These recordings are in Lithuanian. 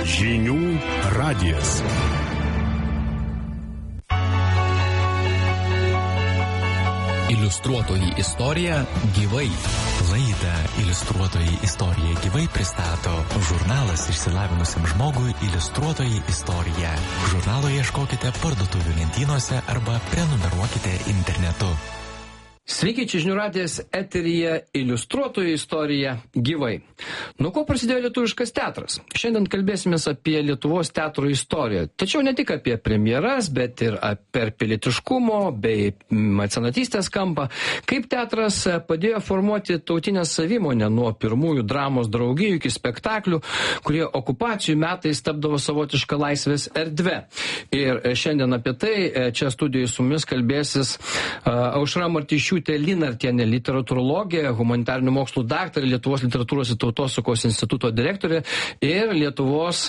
Žinių radijas. Iliustruotoji istorija gyvai. Laidą Iliustruotoji istorija gyvai pristato žurnalas išsilavinusiam žmogui Iliustruotoji istorija. Žurnalo ieškokite parduotuvių lentynose arba prenumeruokite internetu. Sveiki, čia Žinių radijas, eteryje Iliustruotoji istorija gyvai. Nuo ko prasidėjo lietuviškas teatras? Šiandien kalbėsimės apie Lietuvos teatro istoriją. Tačiau ne tik apie premjeras, bet ir apie pilietiškumo bei mecenatystės kampą. Kaip teatras padėjo formuoti tautinę savimonę nuo pirmųjų dramos draugijų iki spektaklių, kurie okupacijų metais tapdavo savotišką laisvės erdvę. Ir šiandien apie tai čia studijoje su mumis kalbėsis Aušra Martišiūtė Linartienė, literatūrologė, humanitarinių mokslų daktarė, Lietuvos literatūros ir tautosakos instituto direktorė ir Lietuvos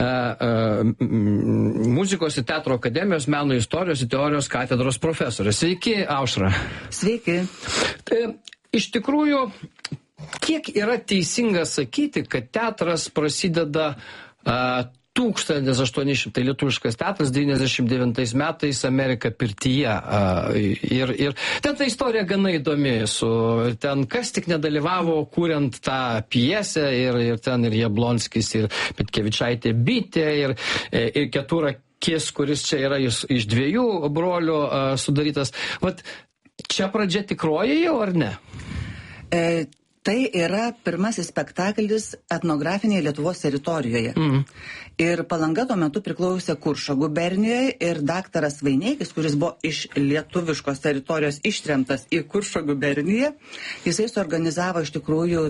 muzikos ir teatro akademijos meno istorijos ir teorijos katedros profesorė. Sveiki, Aušra. Sveiki. Tai, iš tikrųjų, kiek yra teisinga sakyti, kad teatras prasideda 1800 lietuviškas teatras, 99 metais Amerika pirtyje. Ir ten ta istorija gana įdomi. Ten kas tik nedalyvavo, kuriant tą pjesę, ir ten ir Jablonskis, ir Petkevičaitė Bitė, ir Keturakis, kuris čia yra iš dviejų brolių sudarytas. Vat čia pradžia tikroji jau, ar ne? Tai yra pirmasis spektaklis etnografinėje Lietuvos teritorijoje. Ir Palanga tuo metu priklausė Kuršo gubernijoje ir daktaras Vaineikis, kuris buvo iš lietuviškos teritorijos ištremtas į Kuršo guberniją, jisai suorganizavo iš tikrųjų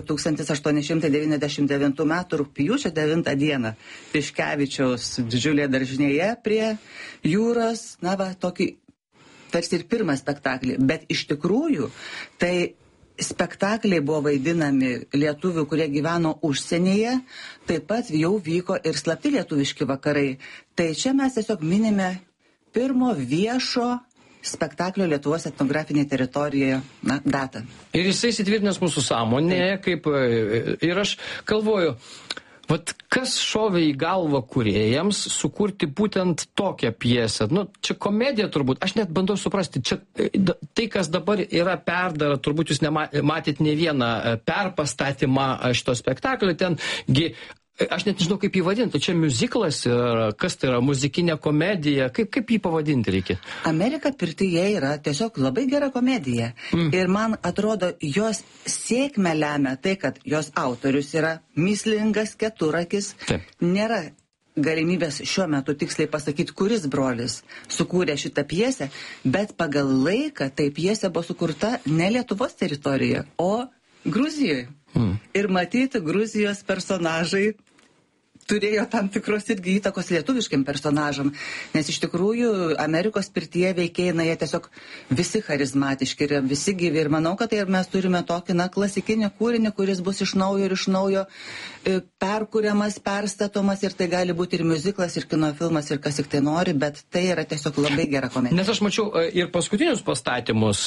1899 m. rugpjūčio 9 dieną Tiškevičiaus didžiulėje daržinėje prie jūros, tokį tarsi ir pirmą spektaklį, bet iš tikrųjų tai spektakliai buvo vaidinami lietuvių, kurie gyveno užsienyje, taip pat jau vyko ir slapti lietuviški vakarai. Tai čia mes tiesiog minime pirmo viešo spektaklio Lietuvos etnografinėje teritorijoje datą. Ir jisai įsitvirtinęs mūsų sąmonėje, ir aš galvoju, vat kas šovė į galvą kūrėjams sukurti būtent tokią pjesę? Čia komedija turbūt, aš net bandau suprasti, čia tai, kas dabar yra perdara, turbūt jūs matėt ne vieną perpastatymą šito spektaklio, tengi, aš net nežinau, kaip jį vadinti, čia miuziklas, kas tai yra, muzikinė komedija, kaip jį pavadinti reikia? Amerika pirtyje yra tiesiog labai gera komedija. Ir man atrodo, jos sėkmę lemia tai, kad jos autorius yra mįslingas Keturakis. Taip. Nėra galimybės šiuo metu tiksliai pasakyti, kuris brolis sukūrė šitą pjesę, bet pagal laiką tai pjesė buvo sukurta ne Lietuvos teritorijoje, o Gruzijoje. Ir matyti Gruzijos personažai turėjo tam tikros irgi įtakos lietuviškiam personažam, nes iš tikrųjų Amerikos pirtyje veikėjai, jie tiesiog visi charizmatiški ir visi gyvi. Ir manau, kad tai mes turime tokį klasikinį kūrinį, kuris bus iš naujo perkuriamas, perstatomas, ir tai gali būti ir miuziklas, ir kinofilmas, ir kas tik tai nori, bet tai yra tiesiog labai gera komedija. Nes aš mačiau ir paskutinius pastatymus,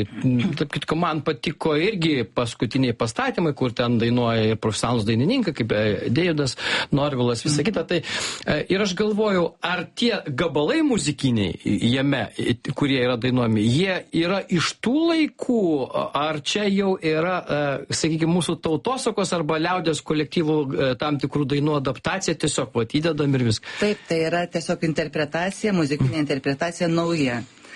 man patiko irgi paskutiniai pastatymai, kur ten dainuoja ir profesionalūs dainininkai, kaip Deividas Norvilas, visa kita. Tai, ir aš galvoju, ar tie gabalai muzikiniai jame, kurie yra dainuojami, jie yra iš tų laikų, ar čia jau yra, sakykime, mūsų tautosakos arba liaudies kolektyvų tam tikrų dainų adaptacija, tiesiog įdedam ir viską. Taip, tai yra tiesiog interpretacija, muzikinė interpretacija nauja.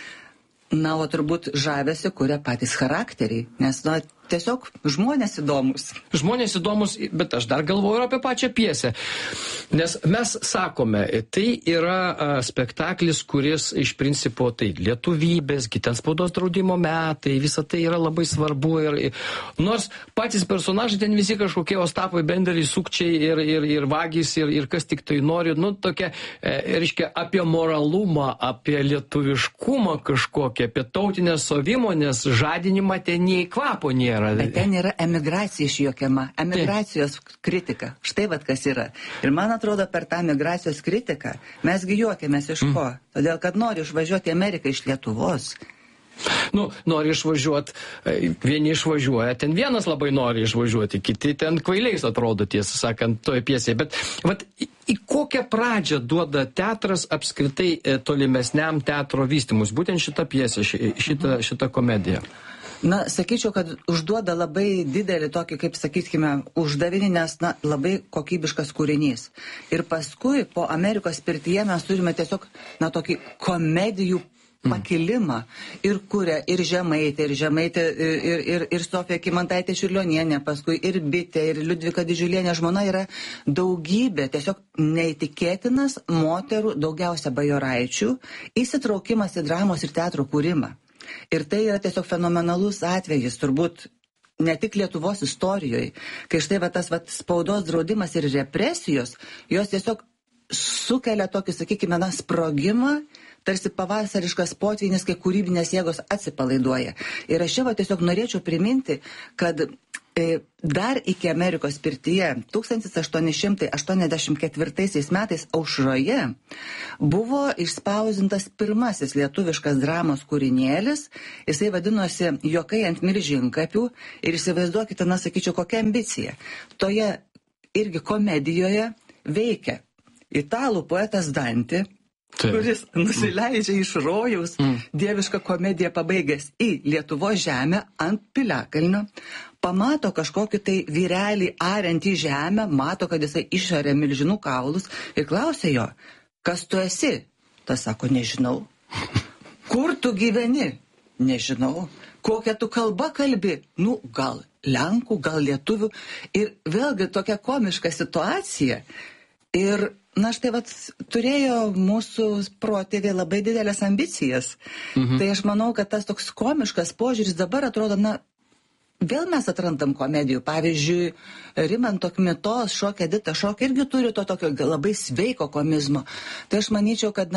O turbūt žavėsi kuria patys charakteriai, nes tiesiog žmonės įdomus. Žmonės įdomus, bet aš dar galvoju apie pačią pjesę. Nes mes sakome, tai yra spektaklis, kuris iš principo tai lietuvybės, ten spaudos draudimo metai, visa tai yra labai svarbu. Nors patys personažai ten visi kažkokie Ostapai, Benderiai, sukčiai ir vagys ir kas tik tai nori, tokia, reiškia, apie moralumą, apie lietuviškumą kažkokį, apie tautinės savimonės žadinimą ten nei kvapo nėra. Bet ten yra emigracija išjuokiama, emigracijos kritika. Štai kas yra. Ir man atrodo, per tą emigracijos kritiką mesgi juokiamės iš ko? Todėl, kad nori išvažiuoti į Ameriką iš Lietuvos. Nori išvažiuoti, vieni išvažiuoja, ten vienas labai nori išvažiuoti, kiti ten kvailiais atrodo, tiesą sakant, toje pjesėje. Bet į kokią pradžią duoda teatras apskritai tolimesniam teatro vystymus? Būtent šita pjesė, šita komedija. Sakyčiau, kad užduoda labai didelį tokį, kaip sakykime, uždavinį, nes labai kokybiškas kūrinys. Ir paskui po Amerikos pirtyje mes turime tiesiog tokį komedijų pakilimą. Ir kuria ir Žemaitė, ir Sofija Kymantaitė Čiurlionienė, paskui ir Bitė, ir Liudvika Didžiulienė žmona yra daugybė, tiesiog neįtikėtinas moterų, daugiausia bajoraičių, įsitraukimas į dramos ir teatro kūrimą. Ir tai yra tiesiog fenomenalus atvejis, turbūt ne tik Lietuvos istorijoje, kai štai tas spaudos draudimas ir represijos, jos tiesiog sukelia tokį, sakykime, sprogimą, tarsi pavasariškas potvynis, kai kūrybinės jėgos atsipalaiduoja. Ir aš čia tiesiog norėčiau priminti, kad dar iki Amerikos pirtyje 1884 metais Aušroje buvo išspausdintas pirmasis lietuviškas dramos kūrinėlis. Jisai vadinosi Juokai ant miržinkapių ir įsivaizduokite, sakyčiau, kokia ambicija. Toje irgi komedijoje veikia italų poetas Dantė, kuris nusileidžia iš rojaus, dievišką komediją pabaigęs į Lietuvos žemę ant piliakalnio, pamato kažkokį tai vyrelį ariantį žemę, mato, kad jisai išaria milžinų kaulus ir klausia jo, kas tu esi? Tas sako, nežinau. Kur tu gyveni? Nežinau. Kokią tu kalbą kalbi? Gal lenkų, gal lietuvių. Ir vėlgi tokia komiška situacija. Ir štai turėjo mūsų protėviai labai didelės ambicijas. Tai aš manau, kad tas toks komiškas požiūris dabar atrodo, vėl mes atrandam komedijų. Pavyzdžiui, Rimanto Kmitos Šokio Edita Šokio irgi turi to tokio labai sveiko komizmo. Tai aš manyčiau, kad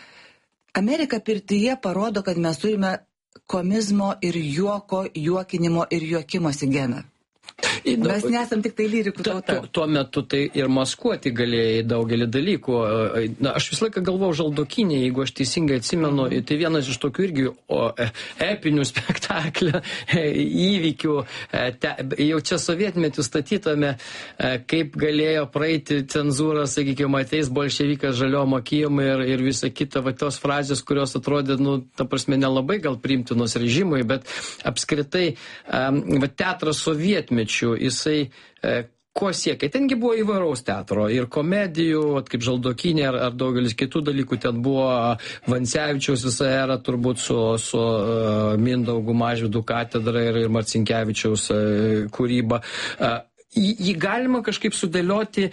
Amerika pirtyje parodo, kad mes turime komizmo ir juoko, juokinimo ir juokimosi geną. Mes nesam tik tai lyrikų tauta. Tuo metu tai ir maskuoti galėjai daugelį dalykų. Aš visą laiką galvojau Žaldokinė, jeigu aš teisingai atsimenu, tai vienas iš tokių irgi epinių spektaklio įvykių. Jau čia sovietmetį statytame, kaip galėjo praeiti cenzūrą, sakykime, ateis bolševikas žaliom akim ir visa kita, tos frazės, kurios atrodė, ta prasme, nelabai gal priimtinos režimui, bet apskritai teatras sovietmečių, jisai ko siekia? Tengi buvo įvairaus teatro ir komedijų, kaip Žaldokinė ar daugelis kitų dalykų. Ten buvo Vancevičiaus visa era turbūt su Mindaugu Mažvydu katedra ir Marcinkevičiaus kūryba. Jį galima kažkaip sudėlioti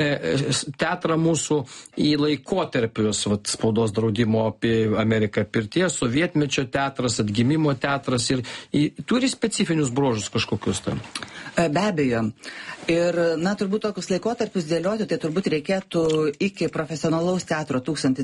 teatrą mūsų į laikotarpius, spaudos draudimo apie Ameriką pirtyje, sovietmečio teatras, atgimimo teatras ir turi specifinius bruožus kažkokius tam. Be abejo. Ir, turbūt tokius laikotarpius dėlioti, tai turbūt reikėtų iki profesionalaus teatro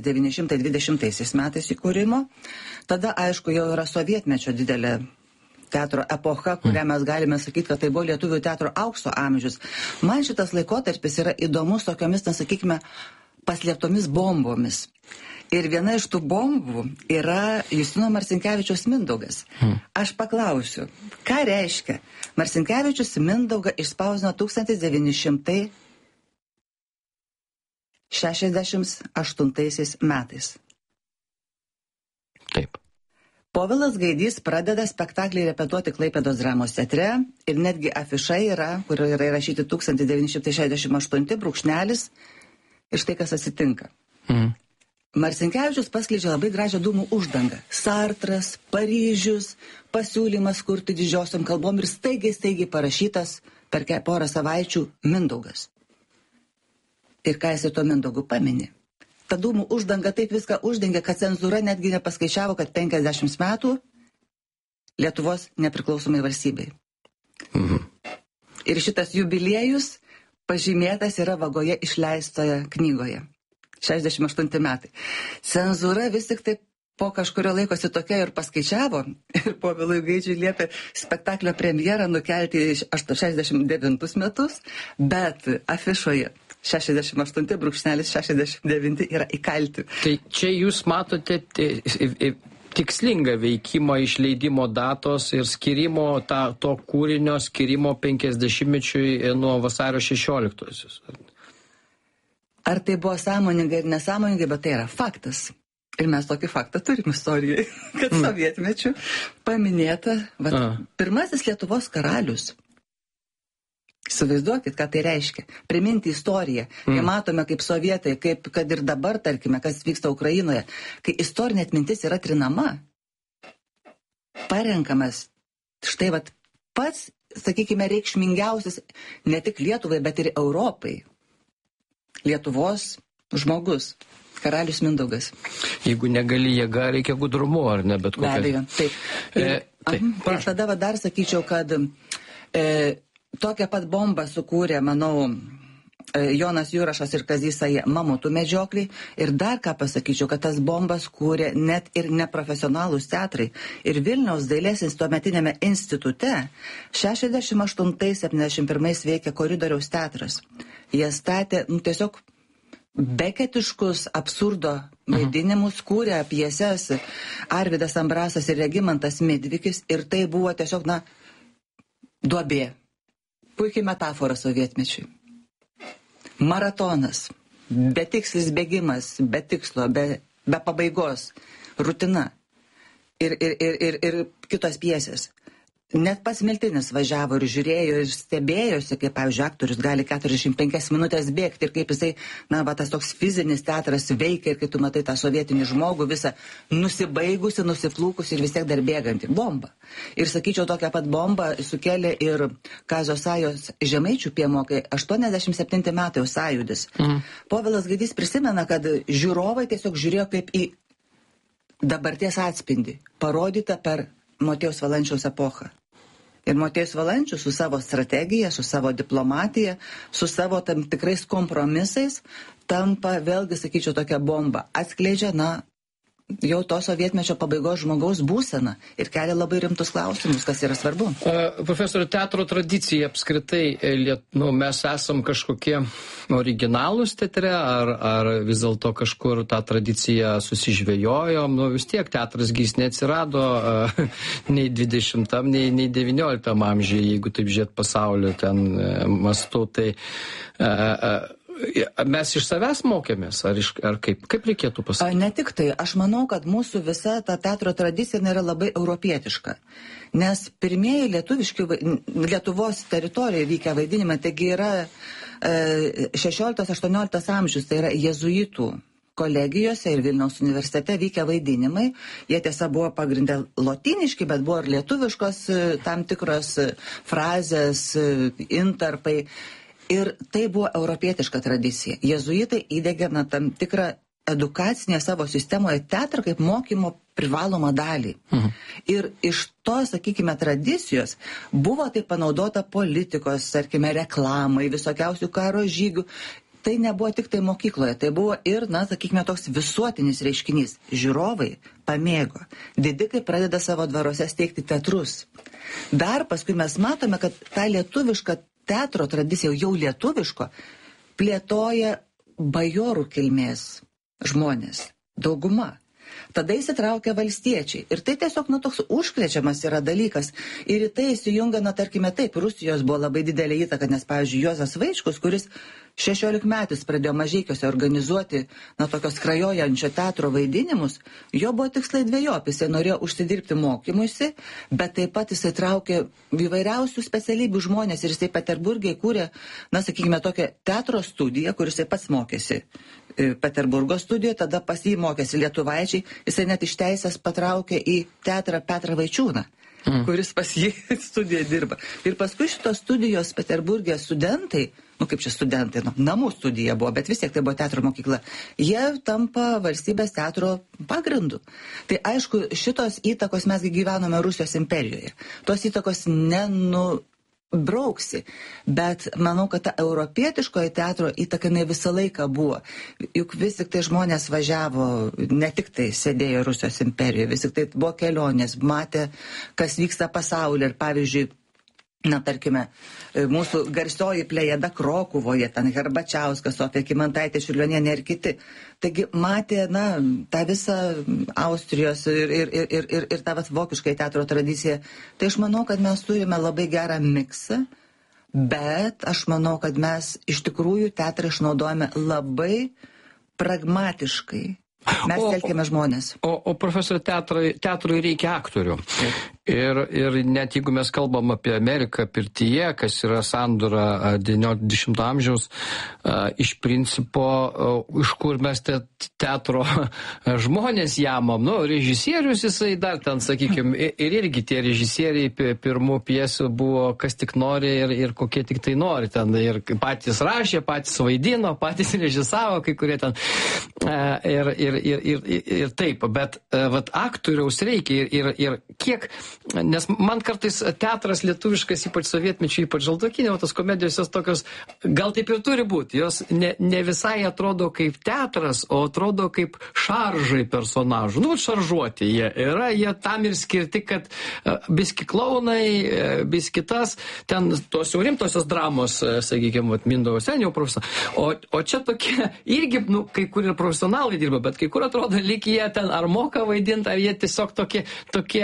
1920 metais įkūrimo. Tada, aišku, jau yra sovietmečio didelė teatro epocha, kurią mes galime sakyti, kad tai buvo lietuvių teatro aukso amžius. Man šitas laikotarpis yra įdomus tokiomis, sakykime, paslėptomis bombomis. Ir viena iš tų bombų yra Justino Marcinkevičiaus Mindaugas. Aš paklausiu, ką reiškia? Marcinkevičius Mindaugą išspausdino 1968 metais. Taip. Povilas Gaidys pradeda spektaklį repetuoti Klaipėdos dramos teatre ir netgi afiša yra, kur yra įrašyti 1968 brūkšnelis ir štai kas atsitinka. Marcinkevičius paskleidžia labai gražią dūmų uždangą. Sartras, Paryžius, pasiūlymas kurti didžiosiom kalbom ir staigiai parašytas per porą savaičių Mindaugas. Ir ką jis to Mindaugu pamini? Ta dūmų uždanga taip viską uždengia, kad cenzūra netgi nepaskaičiavo, kad 50 metų Lietuvos nepriklausomai valstybei. Ir šitas jubiliejus pažymėtas yra vagoje išleistoje knygoje. 68 metai. Cenzūra vis tik taip po kažkurio laikosi tokia ir paskaičiavo ir Povilui Gaidžiui liepė spektaklio premjerą nukelti į 69 metus, bet afišoje 68 brūkšnelis 69 yra įkalti. Tai čia jūs matote tikslingą veikimą išleidimo datos ir skirimo to kūrinio skirimo 50-mečiui nuo vasario 16-osios. Ar tai buvo sąmoningai ir nesąmoningai, bet tai yra faktas. Ir mes tokį faktą turim istorijoje, kad sovietmečiu paminėta pirmasis Lietuvos karalius. Įsivaizduokit, ką tai reiškia. Priminti istoriją. Kai matome, kaip sovietai, kaip kad ir dabar, tarkime, kas vyksta Ukrainoje, kai istorinė atmintis yra trinama, parenkamas štai pats, sakykime, reikšmingiausias ne tik Lietuvai, bet ir Europai. Lietuvos žmogus. Karalius Mindaugas. Jeigu negali jėga, reikia gudrumu, ar ne, bet kokia. Be abejo, taip. Ir tada dar sakyčiau, kad tokią pat bombą sukūrė, manau, Jonas Jurašas ir Kazys Saja Mamutų medžioklį. Ir dar ką pasakyčiau, kad tas bombas kūrė net ir neprofesionalūs teatrai. Ir Vilniaus dailės tuometinėme institute 68-71 veikė Koridoriaus teatras. Jie statė, tiesiog beketiškus absurdo vaidinimus, kūrė pjeses Arvydas Ambrasas ir Regimantas Midvikis, ir tai buvo tiesiog, duobė. Puikiai metafora sovietmečiui. Maratonas, betikslis bėgimas, be tikslo, be pabaigos, rutina ir kitos pjesės. Net pats Miltinis važiavo ir žiūrėjo ir stebėjosi, kaip, pavyzdžiui, aktorius gali 45 minutės bėgti ir kaip jisai, tas toks fizinis teatras veikia ir kai tu matai tą sovietinį žmogų visą nusibaigusi, nusiflūkusi ir vis tiek dar bėgantį. Bomba. Ir sakyčiau, tokią pat bombą sukėlė ir Kazio Sajos Žemaičių piemokai 87 metai sąjūdis. Povilas Gaidys prisimena, kad žiūrovai tiesiog žiūrėjo kaip į dabarties atspindį, parodytą per Motiejaus Valančiaus epochą. Ir Motiejus Valančius su savo strategija, su savo diplomatija, su savo tam tikrais kompromisais tampa, vėlgi sakyčiau, tokia bomba. Atskleidžia, jau to sovietmečio pabaigos žmogaus būseną ir kelia labai rimtus klausimus, kas yra svarbu. Profesoriau, teatro tradicija apskritai, mes esam kažkokie originalūs teatre, ar vis dėlto kažkur tą tradiciją susižvejojom, vis tiek teatras gys neatsirado nei 20, nei 19 amžiuje, jeigu taip žiūrėt pasaulio ten mastu, tai mes iš savęs mokėmės, ar kaip reikėtų pasakyti? Ne tik tai, aš manau, kad mūsų visa ta teatro tradicija yra labai europietiška, nes pirmieji Lietuvos teritorijoje vykę vaidinimai, taigi yra 16-18 amžius, tai yra jezuitų kolegijose ir Vilniaus universitete vykę vaidinimai. Jie tiesa buvo pagrindę lotyniški, bet buvo ir lietuviškos tam tikros frazės, intarpai. Ir tai buvo europietiška tradicija. Jezuitai įdegė tam tikrą edukacinę savo sistemoje teatrą kaip mokymo privalomą dalį. Ir iš to, sakykime, tradicijos buvo tai panaudota politikos, tarkime, reklamai, visokiausių karo žygių. Tai nebuvo tik tai mokykloje, tai buvo ir, sakykime, toks visuotinis reiškinys. Žiūrovai pamėgo. Didikai pradeda savo dvaruose steigti teatrus. Dar paskui mes matome, kad tą lietuvišką teatro tradicija, jau lietuviško, plėtoja bajorų kilmės žmonės, dauguma. Tada įsitraukia valstiečiai. Ir tai tiesiog, toks užkrečiamas yra dalykas. Ir į tai įsijungia, tarkime taip, Rusijos buvo labai didelė įtaka, nes, pavyzdžiui, Juozas Vaičkus, kuris 16 metais pradėjo Mažeikiuose organizuoti, tokios skrajojančio teatro vaidinimus, jo buvo tikslai dvejopi. Jisai norėjo užsidirbti mokymuisi, bet taip pat jisai traukė įvairiausių specialybių žmonės ir jisai Peterburge įkūrė, sakykime, tokią teatro studiją, kur jisai pats mokėsi. Peterburgo studijoje, tada pas jį mokėsi lietuvaičiai, jisai net iš teisės patraukė į teatrą Petrą Vaičiūną, kuris pas jį studijoje dirba. Ir paskui šitos studijos Peterburge studentai, kaip čia studentai, namų studija buvo, bet vis tiek tai buvo teatro mokykla, jie tampa valstybės teatro pagrindu. Tai aišku, šitos įtakos mesgi gyvenome Rusijos imperijoje. Tos įtakos brauksi, bet manau, kad ta europietiškoji teatro įtaka visą laiką buvo. Juk vis tik tai žmonės važiavo, ne tik tai sėdėjo Rusijos imperijoje, vis tik tai buvo kelionės, matė, kas vyksta pasaulyje. Ir pavyzdžiui, Na, tarkime, mūsų garsioji plejada Krokuvoje, ten Herbačiauskas, Sofija Kymantaitė, Čiurlionienė ir kiti. Taigi matė, tą visą Austrijos ir tą vokiškai teatro tradiciją. Tai aš manau, kad mes turime labai gerą miksą, bet aš manau, kad mes iš tikrųjų teatrą išnaudojame labai pragmatiškai. Mes telkime žmonės. O profesor, teatrui reikia aktorių. Ir net jeigu mes kalbam apie Ameriką pirtyje, kas yra sandūra 19-20 amžiaus, iš principo, iš kur mes teatro žmonės jamam, režisierius jisai dar ten, sakykime, ir irgi tie režisieriai pirmų pjesių buvo kas tik nori ir kokie tik tai nori ten, ir patys rašė, patys vaidino, patys režisavo, kai kurie ten, ir taip, bet aktoriaus reikia ir kiek. Nes man kartais teatras lietuviškas, ypač sovietmečių, ypač žaldokinė, tos komedijos jos tokios, gal taip ir turi būti, jos ne visai atrodo kaip teatras, o atrodo kaip šaržai personažų. Šaržuoti jie yra, jie tam ir skirti, kad biski klaunai, biski tas, ten tos jau rimtosios dramos, sakykime, Mindaugo Senio profesionalai. O čia tokie, irgi, kai kur ir profesionalai dirba, bet kai kur atrodo, lyg jie ten ar moka vaidinti, ar jie tiesiog tokie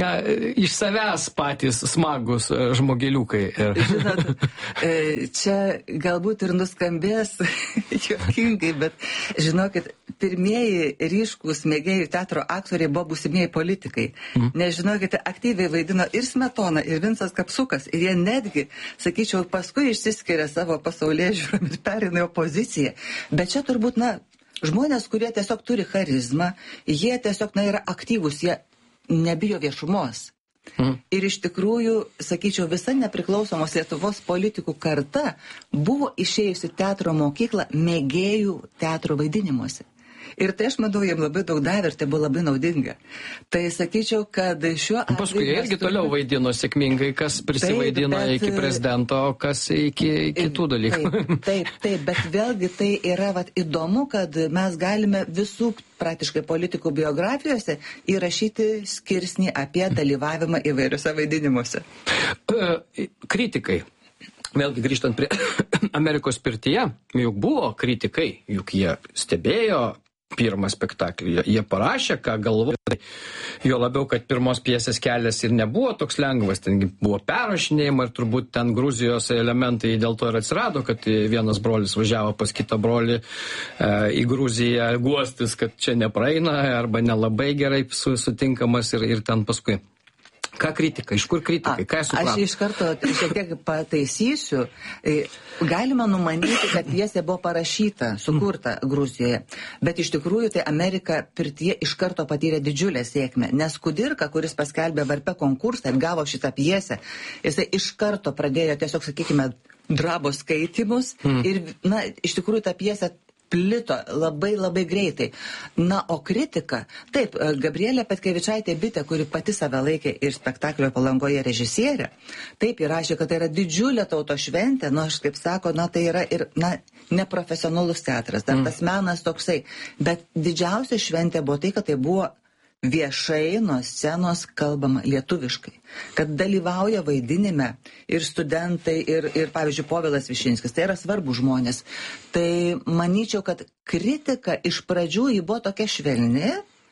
iš savęs patys smagus žmogeliukai. Žinot, čia galbūt ir nuskambės juokingai, bet žinokit, pirmieji ryškūs mėgėjų teatro aktoriai buvo būsimieji politikai. Nes žinokite, aktyviai vaidino ir Smetona, ir Vincas Kapsukas, ir jie netgi, sakyčiau, paskui išsiskiria savo pasaulėžiūrom ir perina į opoziciją. Bet čia turbūt, žmonės, kurie tiesiog turi charizmą, jie tiesiog, yra aktyvūs, jie nebijo viešumos. Ir iš tikrųjų, sakyčiau, visa nepriklausomos Lietuvos politikų karta buvo išėjusi teatro mokyklą mėgėjų teatro vaidinimuose. Ir tai, aš manau, jiems labai daug davė ir tai buvo labai naudinga. Tai sakyčiau, kad šiuo atveju... Paskui irgi toliau vaidino sėkmingai, kas prisivaidino iki prezidento, kas iki kitų dalykų. Taip, bet vėlgi tai yra įdomu, kad mes galime visų praktiškai politikų biografijose įrašyti skirsnį apie dalyvavimą įvairiuose vaidinimuose. Kritikai. Vėlgi grįžtant prie Amerikos pirtyje, juk buvo kritikai, juk jie stebėjo pirmą spektaklį, jie parašė, ką galvoja, jo labiau, kad pirmos pjesės kelias ir nebuvo toks lengvas, ten buvo perrašinėjama ir turbūt ten Gruzijos elementai dėl to ir atsirado, kad vienas brolis važiavo pas kitą brolį į Gruziją guostis, kad čia nepraeina arba nelabai gerai sutinkamas ir ten paskui. Ką kritika? Iš kur kritikai? Ką suprato? Aš iš karto šiek tiek pataisysiu. Galima numanyti, kad pjesė buvo parašyta, sukurta Gruzijoje. Bet iš tikrųjų tai Amerika pirtyje iš karto patyrė didžiulę sėkmę. Nes Kudirka, kuris paskelbė Varpe konkursą ir gavo šitą pjesę, jisai iš karto pradėjo tiesiog, sakykime, drabo skaitymus. Ir, iš tikrųjų ta pjesė plito labai labai greitai. O kritika, taip, Gabrielė Petkevičaitė Bitė, kuri pati save laikė ir spektaklio Palangoje režisierė, taip įrašė, kad tai yra didžiulė tauto šventė, aš kaip sako, tai yra ir, neprofesionalus teatras, dar tas menas toksai, bet didžiausia šventė buvo tai, kad tai buvo viešai nuo scenos kalbama lietuviškai, kad dalyvauja vaidinime ir studentai, ir pavyzdžiui, Povilas Višinskis, tai yra svarbus žmonės. Tai manyčiau, kad kritika iš pradžių ji buvo tokia švelni,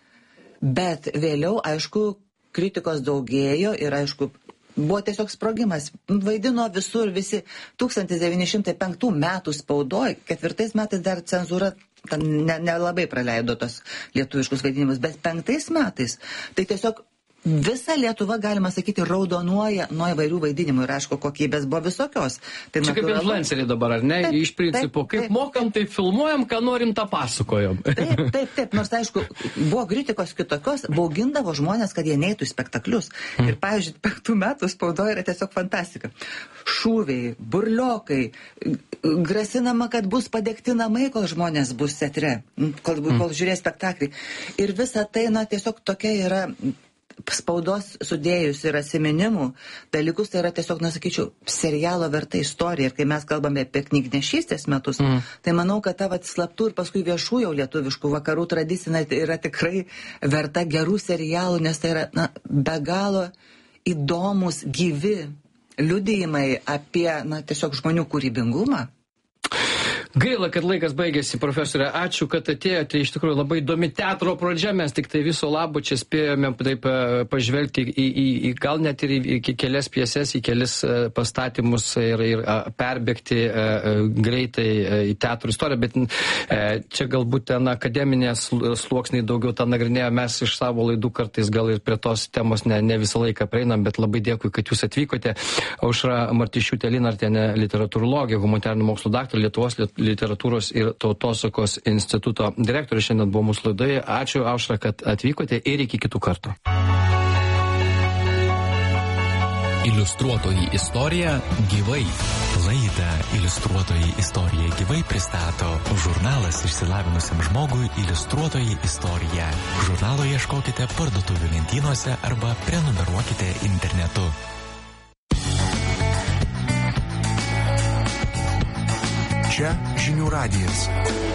bet vėliau, aišku, kritikos daugėjo ir, aišku, buvo tiesiog sprogimas. Vaidino visur visi 1905 metų spaudoj, 4 metais dar cenzūra nelabai praleido tos lietuviškus vaidinimus, bet 5 metais tai tiesiog visa Lietuva, galima sakyti, raudonuoja nuo įvairių vaidinimų ir aišku, kokybės buvo visokios. Tai čia kaip influenceriai dabar, ar ne? Taip, iš principo, kaip mokam, taip filmuojam, ką norim, tą pasakojam. Taip, nors aišku, buvo kritikos kitokios, baugindavo žmonės, kad jie neitų į spektaklius. Ir pavyzdžiui, 5 metų spaudoje yra tiesiog fantastika. Šūviai, burliokai, grasinama, kad bus padegti namai, kol žmonės bus teatre, kol žiūrės spektaklį. Ir visa tai, tiesiog tokia yra spaudos sudėjus ir atsiminimų dalykus, tai yra tiesiog, sakyčiau, serialo verta istorija. Ir kai mes kalbame apie knygnešystės metus, tai manau, kad ta slaptų ir paskui viešų jau lietuviškų vakarų tradicija yra tikrai verta gerų serialų, nes tai yra be galo įdomus, gyvi liudijimai apie, tiesiog žmonių kūrybingumą. Gaila, kad laikas baigėsi, profesorė. Ačiū, kad atėjote. Iš tikrųjų labai įdomi teatro pradžia. Mes tik tai viso labo čia spėjome taip pažvelgti į gal net ir į kelias pjeses, į kelis pastatymus ir perbėgti greitai į teatro istoriją. Bet čia galbūt ten akademinės sluoksniai daugiau tą nagrinėjo. Mes iš savo laidų kartais gal ir prie tos temos ne visą laiką prieinam, bet labai dėkui, kad jūs atvykote. Aušra Martišiūtė-Linartienė, literatūrologė, humanitarinių mokslų daktarė, Lietuvos literatūros ir tautosakos instituto direktorė šiandien buvo mūsų laidoje. Ačiū, Aušra, kad atvykote ir iki kitų kartų. Iliustruotoji istorija gyvai. Laidą Iliustruotoji istorija gyvai pristato žurnalas išsilavinusiam žmogui Iliustruotoji istorija. Žurnalo ieškokite parduotuvių lentynose arba prenumeruokite internetu. Čia Žinių radijas.